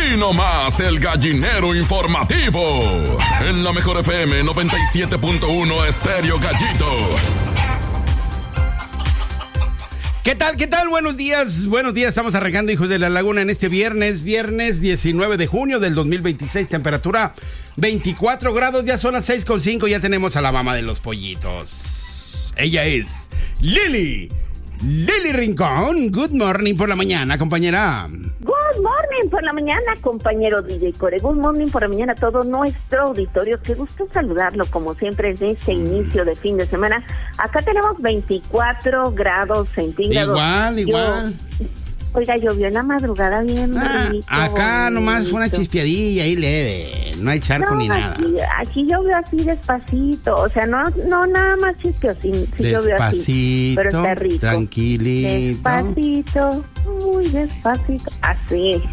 Aquí nomás el gallinero informativo. En la mejor FM 97.1 Estéreo Gallito. ¿Qué tal? ¿Qué tal? Buenos días. Buenos días. Estamos arrancando, hijos de la laguna, en este viernes 19 de junio del 2026. Temperatura 24 grados. Ya son las 6:05. Ya tenemos a la mamá de los pollitos. Ella es Lili Rincón. Good morning por la mañana, compañera. Good morning por la mañana, compañero DJ Core. Good morning por la mañana a todo nuestro auditorio. Qué gusto saludarlo, como siempre, en este inicio de fin de semana. Acá tenemos 24 grados centígrados. Igual. Oiga, llovió en la madrugada bien rico. Acá bonito. nomás fue una chispiadilla ahí leve. No hay charco ni nada. Aquí llovió así despacito. O sea, no nada más chispeó, sí llovió así. Pero está rico. Tranquilito. Despacito, muy despacito. Así.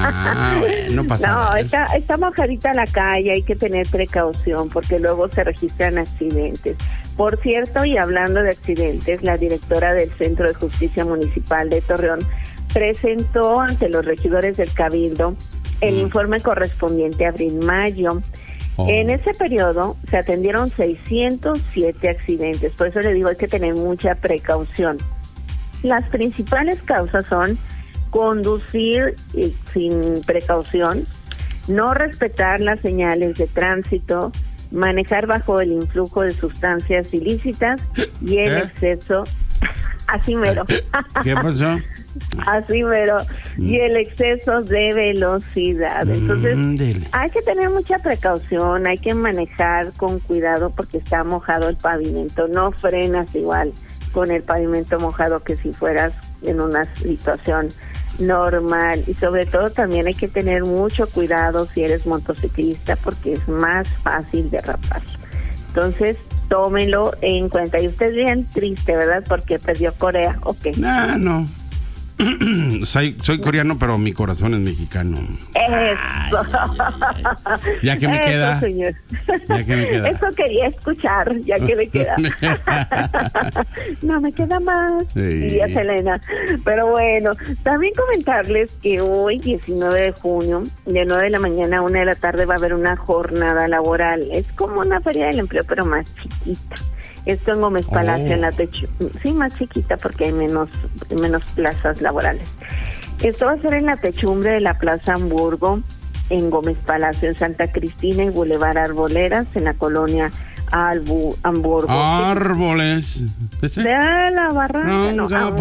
No pasa nada. Está mojadita la calle, hay que tener precaución porque luego se registran accidentes. Por cierto, y hablando de accidentes, la directora del Centro de Justicia Municipal de Torreón presentó ante los regidores del Cabildo el informe correspondiente a abril-mayo. En ese periodo se atendieron 607 accidentes, por eso le digo, hay que tener mucha precaución. Las principales causas son conducir sin precaución, no respetar las señales de tránsito, manejar bajo el influjo de sustancias ilícitas y el exceso, así mero. ¿Qué pasó? Así mero, y el exceso de velocidad. Entonces, hay que tener mucha precaución, hay que manejar con cuidado porque está mojado el pavimento. No frenas igual con el pavimento mojado que si fueras en una situación normal, y sobre todo también hay que tener mucho cuidado si eres motociclista porque es más fácil derrapar. Entonces, tómelo en cuenta. Y usted es bien triste, ¿verdad? Porque perdió Corea. Okay. No. Soy coreano, pero mi corazón es mexicano. Eso. Ya que me queda. Señor. Ya que me queda. Eso quería escuchar, ya que me queda. No me queda más. Sí. Diría Selena. Pero bueno, también comentarles que hoy, 19 de junio, de 9 de la mañana a 1 de la tarde, va a haber una jornada laboral. Es como una feria del empleo, pero más chiquita. Esto en Gómez Palacio, en la sí, más chiquita porque hay menos plazas laborales. Esto va a ser en la techumbre de la Plaza Hamburgo, en Gómez Palacio, en Santa Cristina y Boulevard Arboleras, en la colonia Hamburgo. Árboles. De la barranca,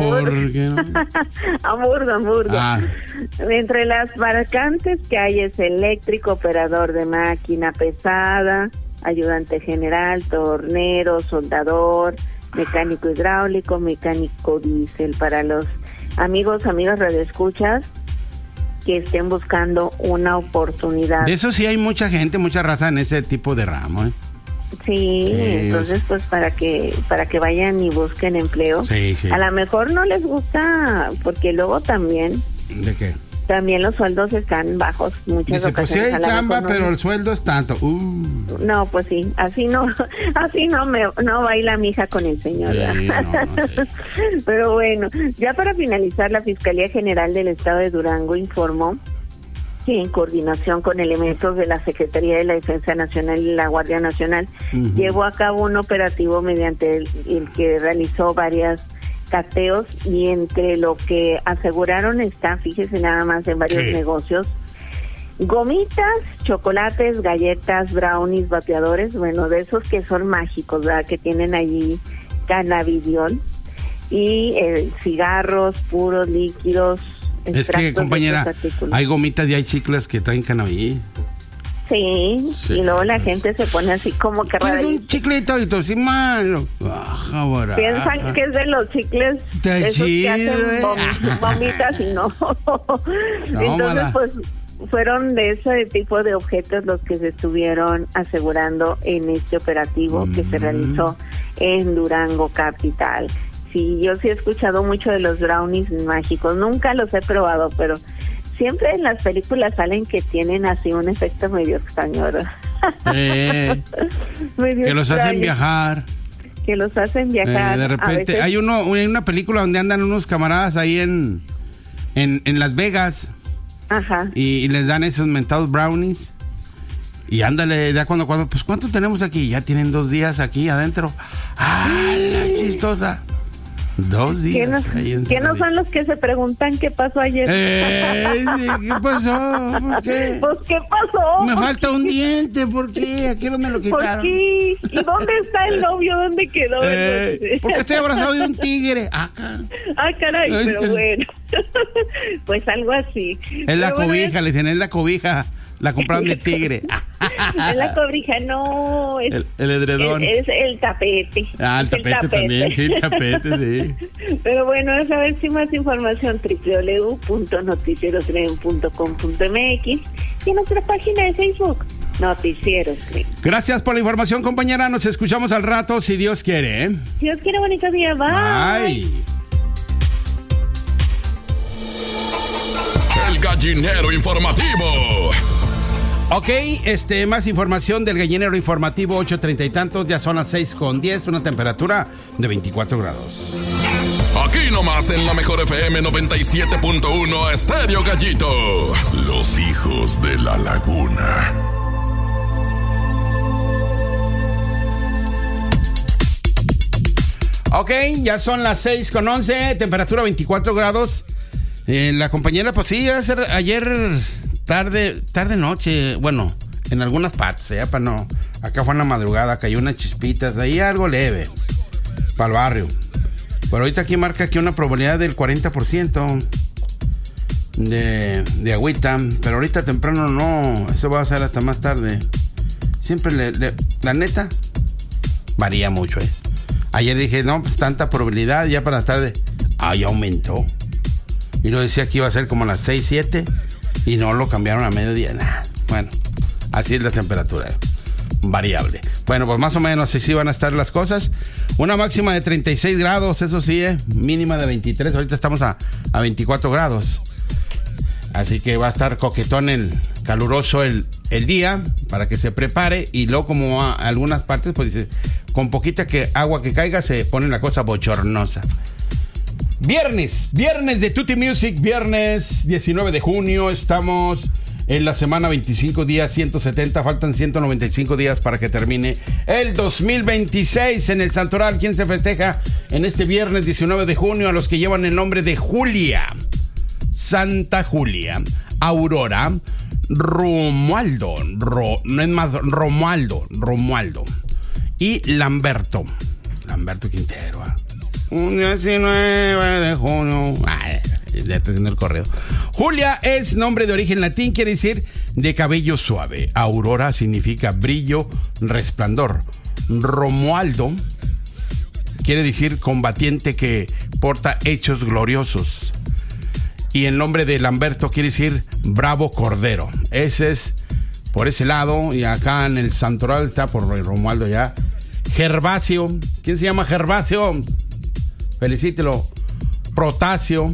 Hamburgo. Entre las vacantes que hay es eléctrico, operador de máquina pesada, ayudante general, tornero, soldador, mecánico hidráulico, mecánico diésel. Para los amigas radioescuchas que estén buscando una oportunidad. De eso sí hay mucha gente, mucha raza en ese tipo de ramo, ¿eh? Sí, entonces pues para que vayan y busquen empleo. Sí. A lo mejor no les gusta porque luego también. ¿De qué? También los sueldos están bajos muchas ocasiones. Pues sí hay chamba, pero el sueldo es tanto. No, pues sí, así no baila mi hija con el señor. Sí, Pero bueno, ya para finalizar, la Fiscalía General del Estado de Durango informó que en coordinación con elementos de la Secretaría de la Defensa Nacional y la Guardia Nacional llevó a cabo un operativo mediante el que realizó varias cateos, y entre lo que aseguraron está, fíjese nada más, en varios negocios: gomitas, chocolates, galletas, brownies, vapeadores, bueno, de esos que son mágicos, ¿verdad? Que tienen allí cannabidiol, y cigarros puros, líquidos. Es que, compañera, hay gomitas y hay chicles que traen cannabis. Sí, y luego la gente se pone así como que raro. Un chiclito y todo así malo. Piensan que es de los chicles esos que hacen vomitas y no. Entonces, pues, fueron de ese tipo de objetos los que se estuvieron asegurando en este operativo que se realizó en Durango capital. Sí, yo sí he escuchado mucho de los brownies mágicos, nunca los he probado, pero siempre en las películas salen que tienen así un efecto medio extraño, ¿verdad? Que los hacen viajar. De repente, hay una película donde andan unos camaradas ahí en Las Vegas. Ajá. Y les dan esos mentados brownies. Y ándale, ya cuando, pues ¿cuánto tenemos aquí? Ya tienen 2 días aquí adentro. ¡Ah, la chistosa! 2 días. ¿Qué no son los que se preguntan qué pasó ayer? ¿Qué pasó? ¿Por qué? Pues, ¿qué pasó? Me falta un diente, ¿por qué? ¿A qué no me lo quitaron? ¿Por qué? ¿Y dónde está el novio? ¿Dónde quedó? Porque estoy abrazado de un tigre. Caray, pero bueno. Pues algo así. Es la cobija, le dicen, es la cobija. La compraron de tigre. Es la cobija, no. Es, el edredón. Es el tapete. El tapete también, sí, tapete, sí. Pero bueno, a ver si más información www.noticierostren.com.mx y en nuestra página de Facebook, Noticieros Tren. Gracias por la información, compañera. Nos escuchamos al rato, si Dios quiere. Si Dios quiere, bonito día. Bye. El gallinero informativo. Ok, más información del gallinero informativo, 8:30 y tantos, ya son las 6:10, una temperatura de 24 grados. Aquí nomás en la mejor FM 97.1 Estéreo Gallito, los hijos de la laguna. Ok, ya son las 6:11, temperatura 24 grados. La compañera, pues sí, ayer tarde noche, bueno, en algunas partes, para no, acá fue en la madrugada, cayó unas chispitas, ahí algo leve, para el barrio. Pero ahorita aquí marca aquí una probabilidad del 40% de agüita, pero ahorita temprano no, eso va a ser hasta más tarde. Siempre la neta, varía mucho, Ayer dije, no, pues tanta probabilidad, ya para la tarde, ya aumentó. Y lo decía que iba a ser como a las 6, 7 y no lo cambiaron a mediodía. Bueno, así es la temperatura, variable. Bueno, pues más o menos así van a estar las cosas. Una máxima de 36 grados, eso sí, mínima de 23. Ahorita estamos a 24 grados. Así que va a estar coquetón, caluroso el día para que se prepare. Y luego, como a algunas partes, pues dice, con poquita agua que caiga se pone la cosa bochornosa. Viernes de Tutti Music, viernes 19 de junio, estamos en la semana 25 días, 170, faltan 195 días para que termine el 2026 en el Santoral. ¿Quién se festeja en este viernes 19 de junio? A los que llevan el nombre de Julia, Santa Julia, Aurora, Romualdo, Romualdo y Lamberto Quintero. Un 19 de junio. Ya estoy haciendo el correo. Julia es nombre de origen latín, quiere decir de cabello suave. Aurora significa brillo, resplandor. Romualdo quiere decir combatiente que porta hechos gloriosos. Y el nombre de Lamberto quiere decir bravo cordero. Ese es por ese lado. Y acá en el Santoral está por Romualdo ya. Gervasio. ¿Quién se llama Gervasio? Felicítelo. Protasio.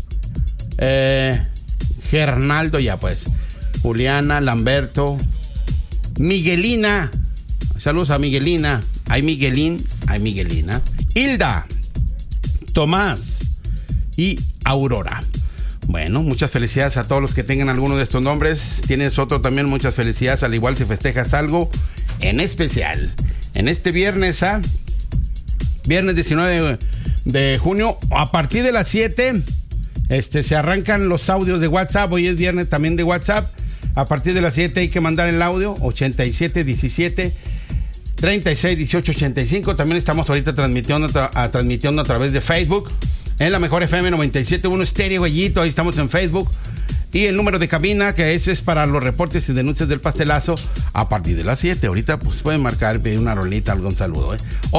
Gernaldo, ya pues. Juliana, Lamberto. Miguelina. Saludos a Miguelina. Hay Miguelín, hay Miguelina. Hilda. Tomás. Y Aurora. Bueno, muchas felicidades a todos los que tengan alguno de estos nombres. Tienes otro también, muchas felicidades. Al igual si festejas algo en especial. En este viernes, viernes 19 de junio, a partir de las 7, se arrancan los audios de WhatsApp. Hoy es viernes también de WhatsApp. A partir de las 7 hay que mandar el audio, 87 17 36 18 85. También estamos ahorita transmitiendo a través de Facebook. En la mejor FM 97.1 Estéreo Gallito, ahí estamos en Facebook. Y el número de cabina, que ese es para los reportes y denuncias del pastelazo, a partir de las 7. Ahorita pues pueden marcar, pedir una rolita, algún saludo.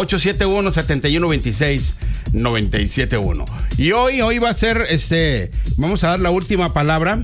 871-7126-971. Y hoy va a ser, vamos a dar la última palabra.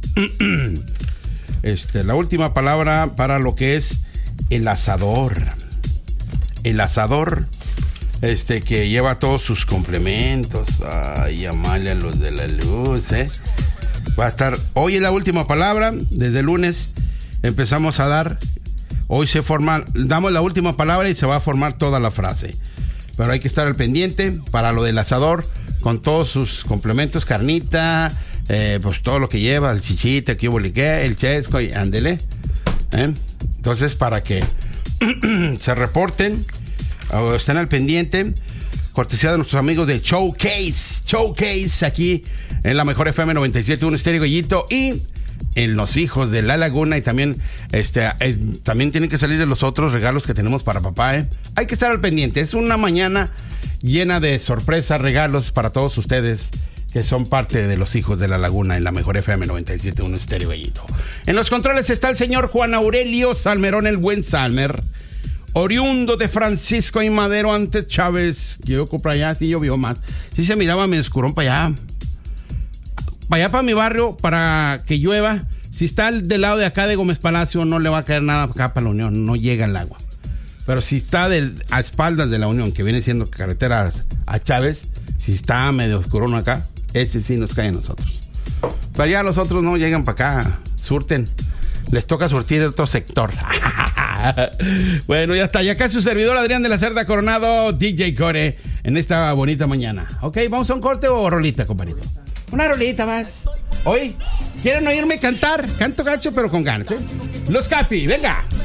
La última palabra para lo que es el asador. El asador. Que lleva todos sus complementos. Ay, llamarle a los de la luz, Va a estar, hoy es la última palabra, desde el lunes empezamos a dar, hoy damos la última palabra y se va a formar toda la frase. Pero hay que estar al pendiente para lo del asador, con todos sus complementos, carnita, pues todo lo que lleva, el chichite, el chesco, y ándele. Entonces, para que se reporten o estén al pendiente, cortesía de nuestros amigos de Showcase, aquí en la mejor FM 97.1 Estéreo Gallito y en Los Hijos de la Laguna. Y también también tienen que salir de los otros regalos que tenemos para papá. Hay que estar al pendiente. Es una mañana llena de sorpresas, regalos para todos ustedes que son parte de Los Hijos de la Laguna en la mejor FM 97.1 Estéreo Gallito. En los controles está el señor Juan Aurelio Salmerón, el buen Salmer, oriundo de Francisco y Madero, antes Chávez. Yo para allá, sí llovió más. Sí se miraba medio oscurón para allá. Para allá, para mi barrio, para que llueva. Si está del lado de acá de Gómez Palacio, no le va a caer nada acá para la Unión, no llega el agua. Pero si está a espaldas de la Unión, que viene siendo carretera a Chávez, si está medio oscurón acá, ese sí nos cae a nosotros. Pero allá los otros no llegan para acá, surten. Les toca surtir otro sector. Bueno, ya está. Y acá su servidor Adrián de la Cerda Coronado, DJ Core, en esta bonita mañana. Ok, ¿vamos a un corte o rolita, compadrito? Una rolita más. Hoy, ¿quieren oírme cantar? Canto gacho, pero con ganas, ¿eh? Los Capi, venga.